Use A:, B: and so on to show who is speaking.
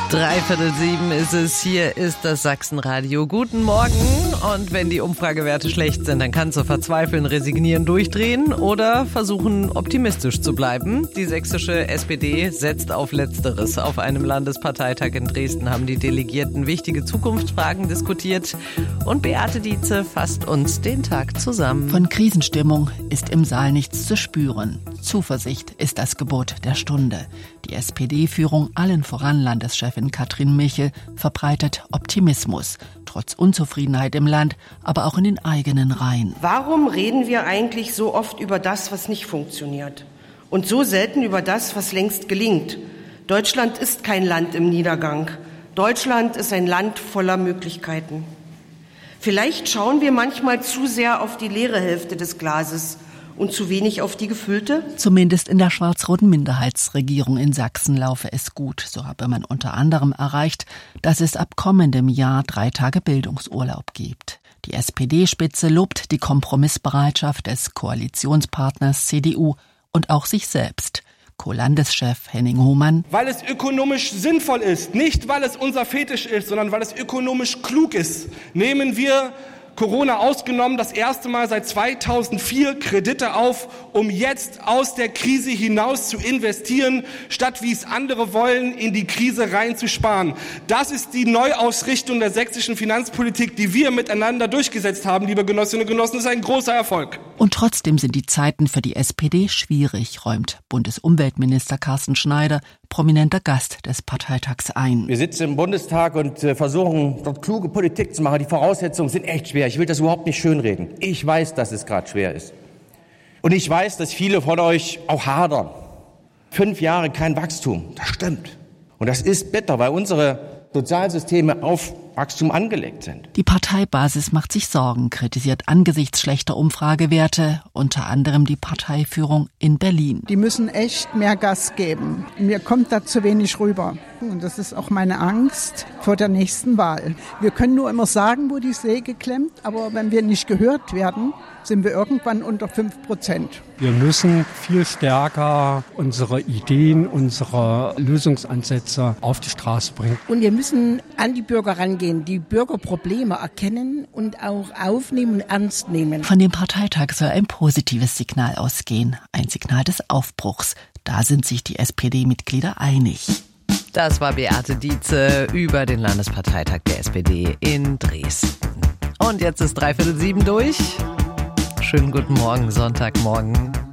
A: 6:45 ist es. Hier ist das Sachsenradio. Guten Morgen. Und wenn die Umfragewerte schlecht sind, dann kannst du verzweifeln, resignieren, durchdrehen oder versuchen, optimistisch zu bleiben. Die sächsische SPD setzt auf Letzteres. Auf einem Landesparteitag in Dresden haben die Delegierten wichtige Zukunftsfragen diskutiert. Und Beate Dietze fasst uns den Tag zusammen.
B: Von Krisenstimmung ist im Saal nichts zu spüren. Zuversicht ist das Gebot der Stunde. Die SPD-Führung, allen voran Landeschefin Katrin Michel, verbreitet Optimismus. Trotz Unzufriedenheit im Land, aber auch in den eigenen Reihen.
C: Warum reden wir eigentlich so oft über das, was nicht funktioniert? Und so selten über das, was längst gelingt? Deutschland ist kein Land im Niedergang. Deutschland ist ein Land voller Möglichkeiten. Vielleicht schauen wir manchmal zu sehr auf die leere Hälfte des Glases und zu wenig auf die gefüllte?
B: Zumindest in der schwarz-roten Minderheitsregierung in Sachsen laufe es gut. So habe man unter anderem erreicht, dass es ab kommendem Jahr 3 Tage Bildungsurlaub gibt. Die SPD-Spitze lobt die Kompromissbereitschaft des Koalitionspartners CDU und auch sich selbst. Co-Landeschef Henning Hohmann:
D: Weil es ökonomisch sinnvoll ist, nicht weil es unser Fetisch ist, sondern weil es ökonomisch klug ist, nehmen wir, Corona ausgenommen, das erste Mal seit 2004 Kredite auf, um jetzt aus der Krise hinaus zu investieren, statt wie es andere wollen, in die Krise reinzusparen. Das ist die Neuausrichtung der sächsischen Finanzpolitik, die wir miteinander durchgesetzt haben, liebe Genossinnen und Genossen. Das ist ein großer Erfolg.
B: Und trotzdem sind die Zeiten für die SPD schwierig, räumt Bundesumweltminister Carsten Schneider, prominenter Gast des Parteitags, ein.
E: Wir sitzen im Bundestag und versuchen, dort kluge Politik zu machen. Die Voraussetzungen sind echt schwer. Ich will das überhaupt nicht schönreden. Ich weiß, dass es gerade schwer ist. Und ich weiß, dass viele von euch auch hadern. 5 Jahre kein Wachstum, das stimmt. Und das ist bitter, weil unsere Sozialsysteme auf Wachstum angelegt sind.
B: Die Parteibasis macht sich Sorgen, kritisiert angesichts schlechter Umfragewerte unter anderem die Parteiführung in Berlin.
F: Die müssen echt mehr Gas geben. Mir kommt da zu wenig rüber. Und das ist auch meine Angst vor der nächsten Wahl. Wir können nur immer sagen, wo die Säge klemmt, aber wenn wir nicht gehört werden, sind wir irgendwann unter 5%.
G: Wir müssen viel stärker unsere Ideen, unsere Lösungsansätze auf die Straße bringen.
H: Und wir müssen an die Bürger rangehen, die Bürgerprobleme erkennen und auch aufnehmen und ernst nehmen.
B: Von dem Parteitag soll ein positives Signal ausgehen, ein Signal des Aufbruchs. Da sind sich die SPD-Mitglieder einig.
A: Das war Beate Dietze über den Landesparteitag der SPD in Dresden. Und jetzt ist 6:45 durch. Schönen guten Morgen, Sonntagmorgen.